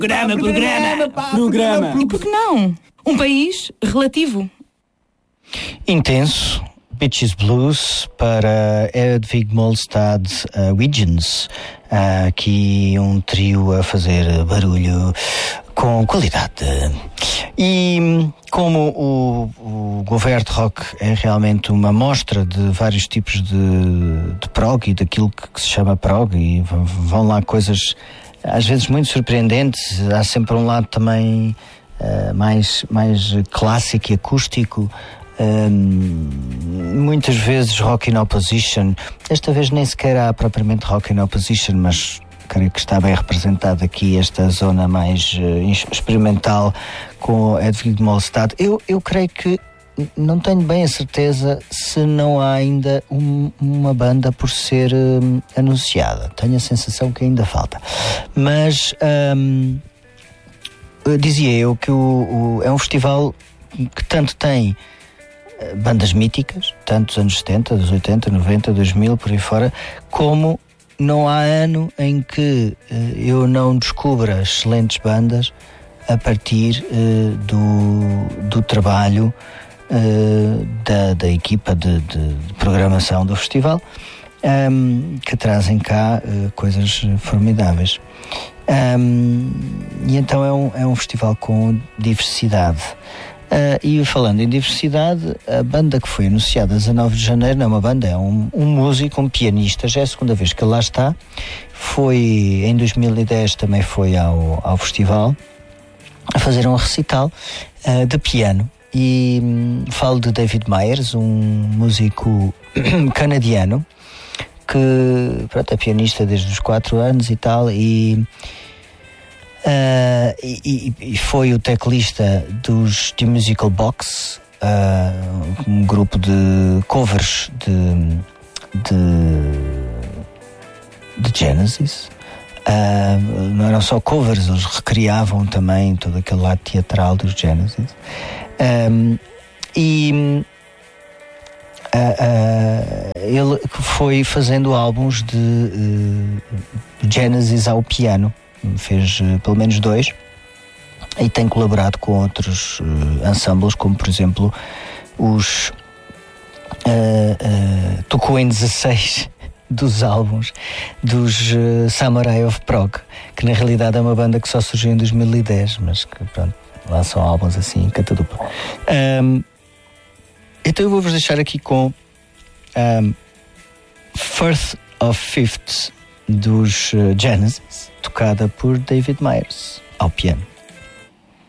Programa. E por que não? Um país relativo. Intenso. Bitches Blues para Hedvig Molstad Wiggins. Aqui um trio a fazer barulho com qualidade. E como o Govert Rock é realmente uma mostra de vários tipos de prog e daquilo que se chama prog, e vão lá coisas às vezes muito surpreendentes, há sempre um lado também mais clássico e acústico. Muitas vezes rock in opposition. Desta vez nem sequer há propriamente rock in opposition, mas creio que está bem representado aqui esta zona mais experimental com Hedvig Molstad. Eu creio que não tenho bem a certeza se não há ainda uma banda por ser anunciada. Tenho a sensação que ainda falta, mas dizia eu que é um festival que tanto tem bandas míticas, tanto dos anos 70, dos 80, 90, 2000, por aí fora, como não há ano em que eu não descubra excelentes bandas a partir do trabalho da equipa de programação do festival, que trazem cá coisas formidáveis. E então é um festival com diversidade. E falando em diversidade, a banda que foi anunciada a 19 de janeiro não é uma banda, é um músico, um pianista. Já é a segunda vez que ele lá está. Foi em 2010, também foi ao festival a fazer um recital de piano. E falo de David Myers, um músico canadiano que é pianista desde os 4 anos e tal, e foi o teclista dos The Musical Box, um grupo de covers de Genesis. Não eram só covers, eles recriavam também todo aquele lado teatral dos Genesis. Ele foi fazendo álbuns de Genesis ao piano, fez pelo menos 2, e tem colaborado com outros ensembles, como por exemplo tocou em 16 dos álbuns dos Samurai of Prog, que na realidade é uma banda que só surgiu em 2010, mas que pronto, lá são álbuns assim, cantadupla. Então eu vou-vos deixar aqui com First of Fifths dos Genesis, tocada por David Myers ao piano.